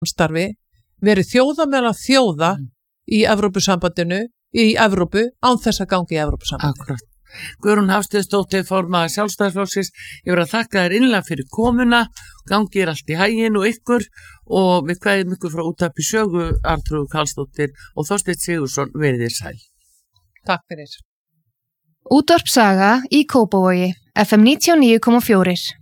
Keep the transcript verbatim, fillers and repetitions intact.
starfi verið þjóða meðal þjóða mm. í Evrópusambandinu, í Evrópu, án þess að gangi í Evrópusambandinu. Akkurat. Guðrún Hafsteinsdóttir, formaður Sjálfstæðisflokksins, ég verð að þakka þér innlega fyrir komuna, gangið allt í haginn og ykkur og við kveðum ykkur frá útvarpi Sögu, Arnþrúður Karlsdóttir og Þorsteinn Sigurðsson, verið þér sæl. Takk fyrir. Útvarp Saga í Kópavogi, F M níutíu og níu komma fjögur.